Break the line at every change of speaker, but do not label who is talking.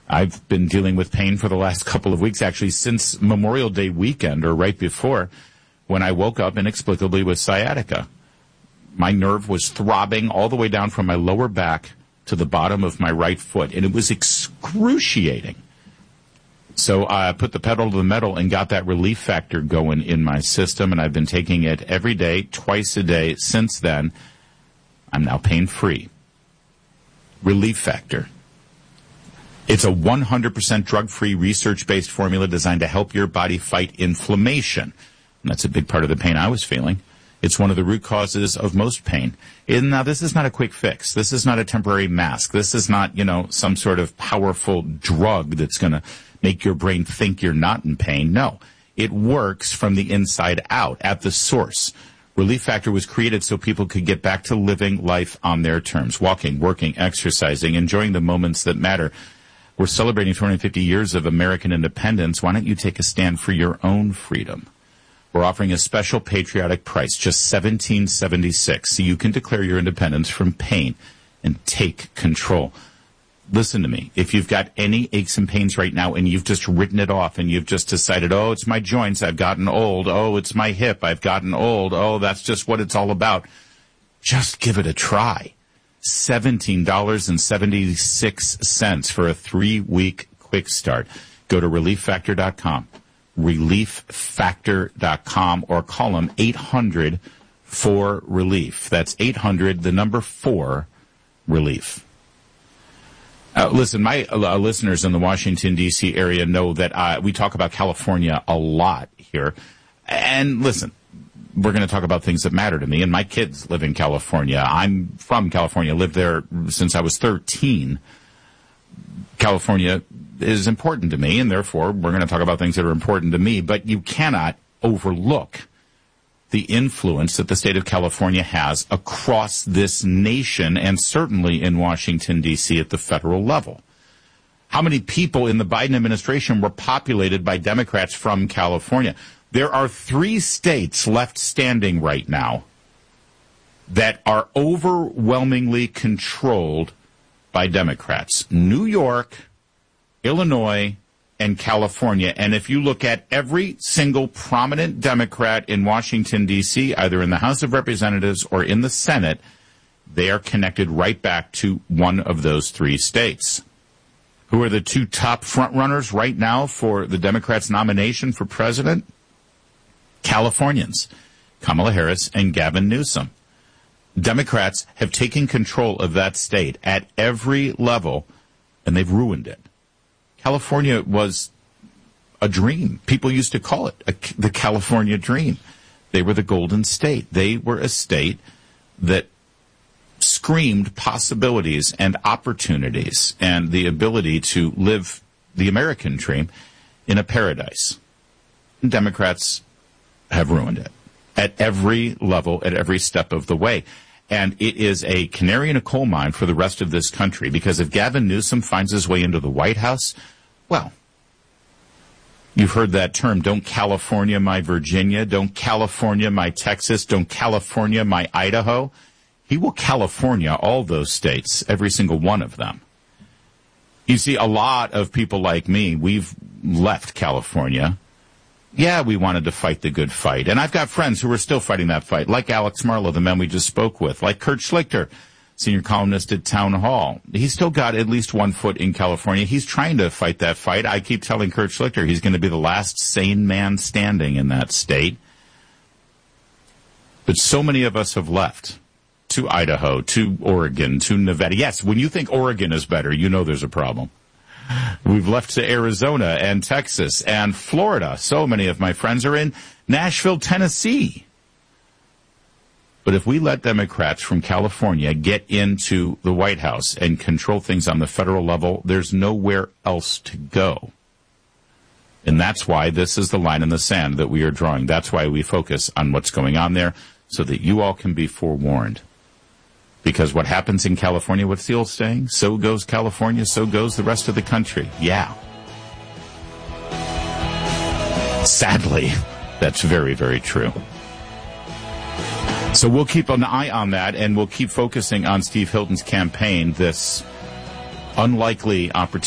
I've been dealing with pain for the last couple of weeks, actually, since Memorial Day weekend or right before, when I woke up inexplicably with sciatica. My nerve was throbbing all the way down from my lower back to the bottom of my right foot, and it was excruciating. So I put the pedal to the metal and got that Relief Factor going in my system, and I've been taking it every day, twice a day since then. I'm now pain-free. Relief Factor. It's a 100% drug-free, research-based formula designed to help your body fight inflammation. And that's a big part of the pain I was feeling. It's one of the root causes of most pain. And now, this is not a quick fix. This is not a temporary mask. This is not, some sort of powerful drug that's going to make your brain think you're not in pain. No, it works from the inside out, at the source. Relief Factor was created so people could get back to living life on their terms, walking, working, exercising, enjoying the moments that matter. We're celebrating 250 years of American independence. Why don't you take a stand for your own freedom? We're offering a special patriotic price, just $17.76, so you can declare your independence from pain and take control. Listen to me. If you've got any aches and pains right now and you've just written it off and you've just decided, oh, it's my joints, I've gotten old. Oh, it's my hip, I've gotten old. Oh, that's just what it's all about. Just give it a try. $17.76 for a 3-week quick start. Go to ReliefFactor.com, ReliefFactor.com, or call them 800-4-RELIEF. That's 800, the number 4, relief. Listen, my listeners in the Washington, D.C. area know that we talk about California a lot here. And listen, we're going to talk about things that matter to me, and my kids live in California. I'm from California, lived there since I was 13. California is important to me, and therefore we're going to talk about things that are important to me, but you cannot overlook the influence that the state of California has across this nation, and certainly in Washington, D.C. at the federal level. How many people in the Biden administration were populated by Democrats from California? There are 3 states left standing right now that are overwhelmingly controlled by Democrats: New York, Illinois, and California. And if you look at every single prominent Democrat in Washington, D.C., either in the House of Representatives or in the Senate, they are connected right back to one of those 3 states. Who are the 2 top frontrunners right now for the Democrats' nomination for president? Californians, Kamala Harris and Gavin Newsom. Democrats have taken control of that state at every level, and they've ruined it. California was a dream. People used to call it the California dream. They were the Golden State. They were a state that screamed possibilities and opportunities and the ability to live the American dream in a paradise. And Democrats have ruined it at every level, at every step of the way. And it is a canary in a coal mine for the rest of this country, because if Gavin Newsom finds his way into the White House, well, you've heard that term, don't California my Virginia, don't California my Texas, don't California my Idaho. He will California all those states, every single one of them. You see, a lot of people like me, we've left California. Yeah, we wanted to fight the good fight. And I've got friends who are still fighting that fight, like Alex Marlow, the man we just spoke with, like Kurt Schlichter, senior columnist at Town Hall. He's still got at least one foot in California. He's trying to fight that fight. I keep telling Kurt Schlichter he's going to be the last sane man standing in that state. But so many of us have left to Idaho, to Oregon, to Nevada. Yes, when you think Oregon is better, you know there's a problem. We've left to Arizona and Texas and Florida. So many of my friends are in Nashville, Tennessee. But if we let Democrats from California get into the White House and control things on the federal level, there's nowhere else to go. And that's why this is the line in the sand that we are drawing. That's why we focus on what's going on there, so that you all can be forewarned. Because what happens in California, what's the old saying? So goes California, so goes the rest of the country. Yeah. Sadly, that's very, very true. So we'll keep an eye on that, and we'll keep focusing on Steve Hilton's campaign, this unlikely opportunity